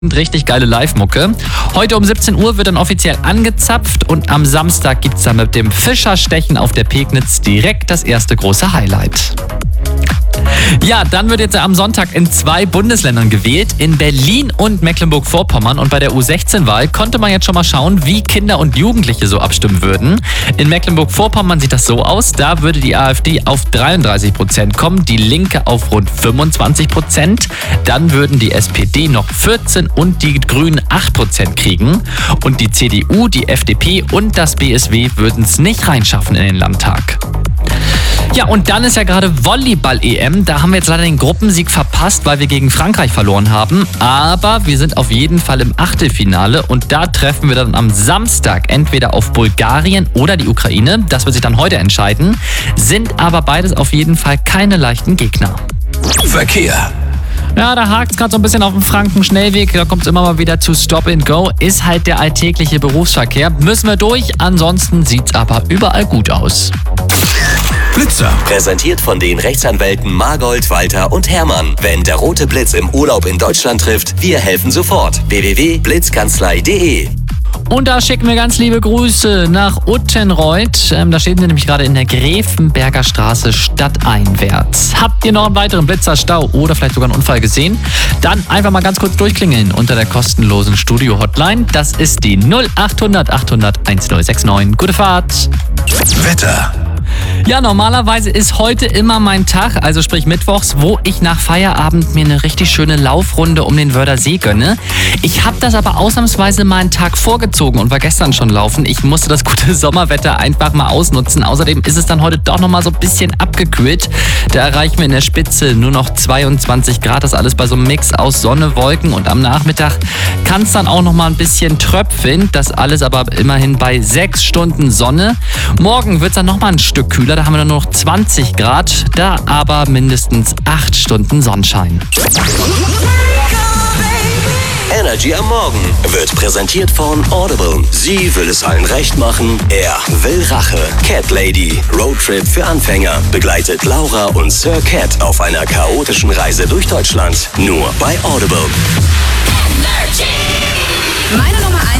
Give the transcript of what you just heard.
Richtig geile Live-Mucke. Heute um 17 Uhr wird dann offiziell angezapft und am Samstag gibt's dann mit dem Fischerstechen auf der Pegnitz direkt das erste große Highlight. Ja, dann wird jetzt am Sonntag in 2 Bundesländern gewählt, in Berlin und Mecklenburg-Vorpommern. Und bei der U16-Wahl konnte man jetzt schon mal schauen, wie Kinder und Jugendliche so abstimmen würden. In Mecklenburg-Vorpommern sieht das so aus, da würde die AfD auf 33% kommen, die Linke auf rund 25%. Dann würden die SPD noch 14% und die Grünen 8% kriegen. Und die CDU, die FDP und das BSW würden es nicht reinschaffen in den Landtag. Ja, und dann ist ja gerade Volleyball-EM. Da haben wir jetzt leider den Gruppensieg verpasst, weil wir gegen Frankreich verloren haben. Aber wir sind auf jeden Fall im Achtelfinale und da treffen wir dann am Samstag entweder auf Bulgarien oder die Ukraine. Das wird sich dann heute entscheiden. Sind aber beides auf jeden Fall keine leichten Gegner. Verkehr. Ja, da hakt es gerade so ein bisschen auf dem Franken-Schnellweg. Da kommt es immer mal wieder zu Stop and Go. Ist halt der alltägliche Berufsverkehr. Müssen wir durch. Ansonsten sieht's aber überall gut aus. Blitzer. Präsentiert von den Rechtsanwälten Margold, Walter und Hermann. Wenn der rote Blitz im Urlaub in Deutschland trifft, wir helfen sofort. www.blitzkanzlei.de. Und da schicken wir ganz liebe Grüße nach Uttenreuth. Da stehen wir nämlich gerade in der Gräfenberger Straße stadteinwärts. Habt ihr noch einen weiteren Blitzerstau oder vielleicht sogar einen Unfall gesehen? Dann einfach mal ganz kurz durchklingeln unter der kostenlosen Studio-Hotline. Das ist die 0800 800 1069. Gute Fahrt! Wetter. Ja, normalerweise ist heute immer mein Tag, also sprich mittwochs, wo ich nach Feierabend mir eine richtig schöne Laufrunde um den Wörthersee gönne. Ich habe das aber ausnahmsweise mal einen Tag vorgezogen und war gestern schon laufen. Ich musste das gute Sommerwetter einfach mal ausnutzen. Außerdem ist es dann heute doch nochmal so ein bisschen abgekühlt. Da erreichen wir in der Spitze nur noch 22 Grad. Das alles bei so einem Mix aus Sonne, Wolken und am Nachmittag kann es dann auch nochmal ein bisschen tröpfeln. Das alles aber immerhin bei 6 Stunden Sonne. Morgen wird es dann nochmal ein Stück kühler. Da haben wir dann nur noch 20 Grad, da aber mindestens 8 Stunden Sonnenschein. Energy am Morgen wird präsentiert von Audible. Sie will es allen recht machen, er will Rache. Cat Lady, Roadtrip für Anfänger, begleitet Laura und Sir Cat auf einer chaotischen Reise durch Deutschland. Nur bei Audible. Meine Nummer 1